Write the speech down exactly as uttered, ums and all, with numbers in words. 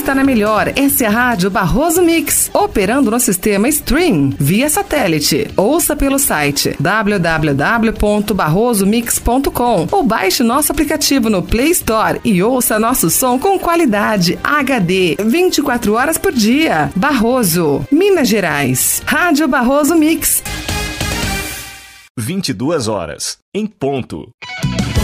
está na melhor. Essa é a Rádio Barroso Mix, operando no sistema Stream, via satélite. Ouça pelo site w w w ponto barroso mix ponto com ou baixe nosso aplicativo no Play Store e ouça nosso som com qualidade H D, vinte e quatro horas por dia. Barroso, Minas Gerais. Rádio Barroso Mix. vinte e duas horas, em ponto.